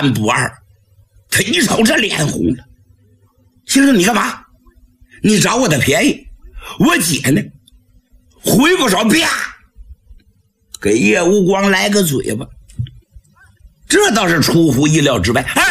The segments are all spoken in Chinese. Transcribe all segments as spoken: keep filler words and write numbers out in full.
三不二。他一瞅这脸红了，先生你干嘛？你找我的便宜，我姐呢？回过手啪给叶无光来个嘴巴，这倒是出乎意料之外啊！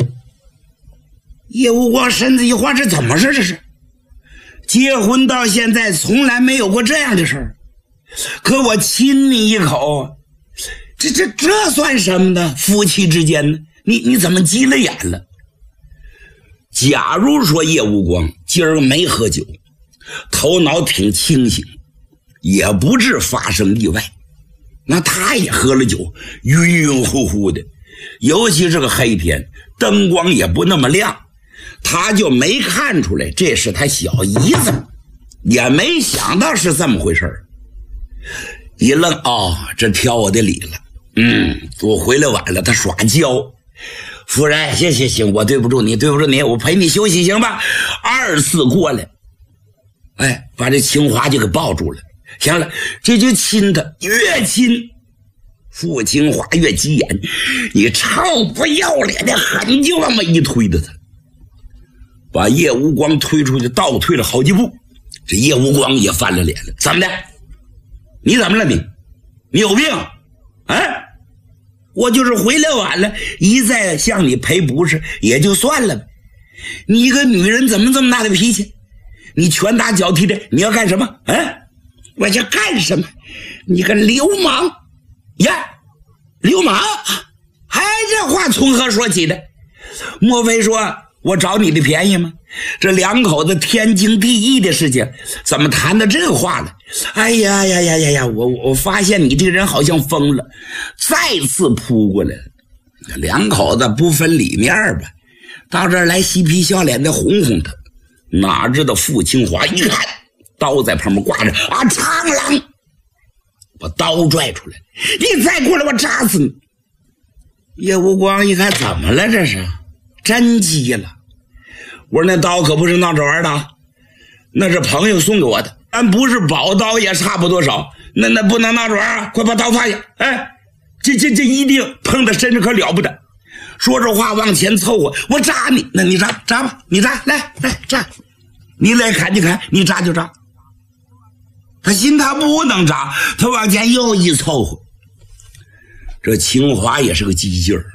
叶无光身子一晃，这怎么事？这是结婚到现在从来没有过这样的事儿，可我亲你一口，这这这算什么呢？夫妻之间呢？你你怎么急了眼了？假如说叶无光今儿没喝酒，头脑挺清醒，也不致发生意外。那他也喝了酒，晕晕乎乎的，尤其是个黑天，灯光也不那么亮，他就没看出来这是他小姨子，也没想到是这么回事儿。一愣，哦，这挑我的理了。嗯，我回来晚了，他耍娇。夫人，行行行，我对不住你，对不住你，我陪你休息行吧？二次过来，哎，把这清华就给抱住了。行了，这就亲他，越亲傅清华越急眼，你臭不要脸的狠就往外一推的他，把叶无光推出去，倒退了好几步。这叶无光也翻了脸了，怎么的？你怎么了你？你有病啊？我就是回来晚了，一再向你赔不是也就算了呗。你一个女人怎么这么大的脾气？你拳打脚踢的，你要干什么？啊？我要干什么？你个流氓呀！流氓！哎，这话从何说起的？莫非说我找你的便宜吗？这两口子天经地义的事情，怎么谈到这话了？哎呀呀呀呀呀！我我发现你这个人好像疯了，再次扑过来了。两口子不分里面吧，到这儿来嬉皮笑脸的哄哄他。哪知道傅清华一看，刀在旁边挂着，啊，苍狼！把刀拽出来，你再过来，我扎死你！叶无光一看，怎么了？这是真急了。我说那刀可不是闹着玩的，那是朋友送给我的，但不是宝刀也差不多少，那那不能闹着玩啊！快把刀放下！哎，这这这一定碰到身上可了不得。说着话往前凑合，我扎你，那你扎扎吧，你扎来来扎，你来砍就砍，你扎就扎。他心他不能扎，他往前又一凑合。这清华也是个急劲儿，